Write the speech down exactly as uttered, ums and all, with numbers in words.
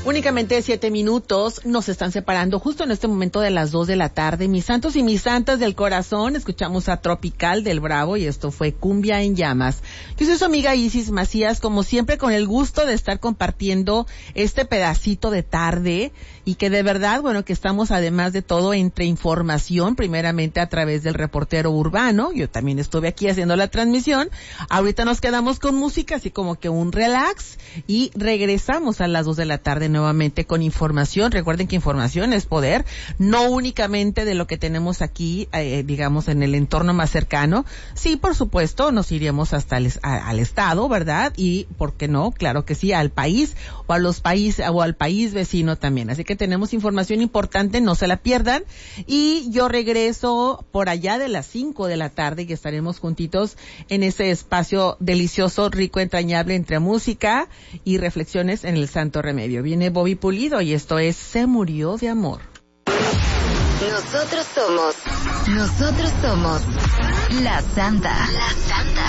Únicamente siete minutos nos están separando justo en este momento de las dos de la tarde. Mis santos y mis santas del corazón, escuchamos a Tropical del Bravo y esto fue Cumbia en Llamas. Yo soy su amiga Isis Macías, como siempre con el gusto de estar compartiendo este pedacito de tarde y que de verdad, bueno, que estamos además de todo entre información, primeramente a través del reportero urbano. Yo también estuve aquí haciendo la transmisión. Ahorita nos quedamos con música, así como que un relax y regresamos a las dos de la tarde nuevamente con información. Recuerden que información es poder, no únicamente de lo que tenemos aquí, eh, digamos, en el entorno más cercano. Sí, por supuesto, nos iremos hasta el, a, al estado, ¿verdad? Y, ¿por qué no? Claro que sí, al país o a los países o al país vecino también. Así que tenemos información importante, no se la pierdan. Y yo regreso por allá de las cinco de la tarde y estaremos juntitos en ese espacio delicioso, rico, entrañable entre música y reflexiones en el Santo Remedio. Viene Bobby Pulido y esto es Se Murió de Amor. Nosotros somos, nosotros somos La Santa. La Santa.